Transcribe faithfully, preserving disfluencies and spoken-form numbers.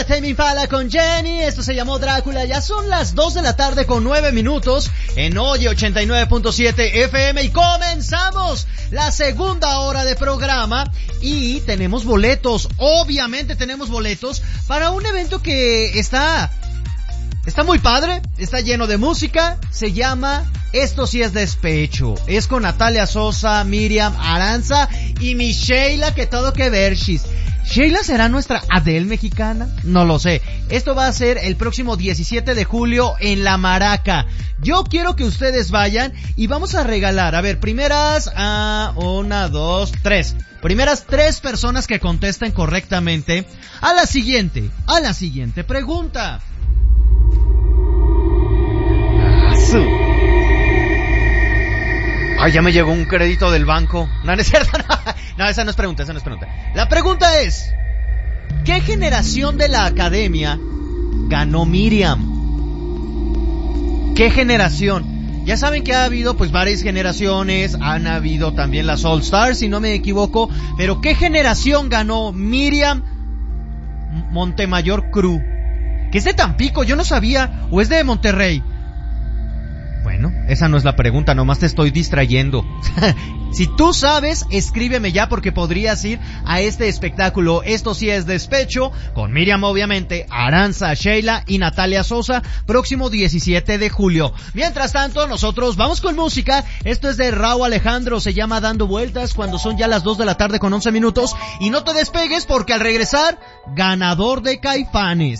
era Tame Impala con Jenny, esto se llamó Drácula, ya son las dos de la tarde con nueve minutos en Oye ochenta y nueve punto siete F M y comenzamos la segunda hora de programa y tenemos boletos, obviamente tenemos boletos para un evento que está, está muy padre, está lleno de música, se llama Esto sí es despecho, es con Natalia Sosa, Miriam Aranza y mi Sheila, que todo que ver, shis. ¿Sheila será nuestra Adele mexicana? No lo sé. Esto va a ser el próximo diecisiete de julio en La Maraca. Yo quiero que ustedes vayan y vamos a regalar, a ver, primeras, ah, una, dos, tres. Primeras tres personas que contesten correctamente a la siguiente, a la siguiente pregunta. Azul. Ay, ya me llegó un crédito del banco. No, no es cierto, no. No, esa no es pregunta, esa no es pregunta. La pregunta es, ¿qué generación de la academia ganó Miriam? ¿Qué generación? Ya saben que ha habido pues varias generaciones, han habido también las All Stars, si no me equivoco, pero ¿qué generación ganó Miriam Montemayor Crew? ¿Que es de Tampico? Yo no sabía, ¿o es de Monterrey? Bueno, esa no es la pregunta, nomás te estoy distrayendo. Si tú sabes, escríbeme ya porque podrías ir a este espectáculo. Esto sí es despecho, con Miriam obviamente, Aranza, Sheila y Natalia Sosa, próximo diecisiete de julio. Mientras tanto, nosotros vamos con música. Esto es de Rauw Alejandro, se llama Dando Vueltas, cuando son ya las dos de la tarde con once minutos. Y no te despegues porque al regresar, ganador de Caifanes.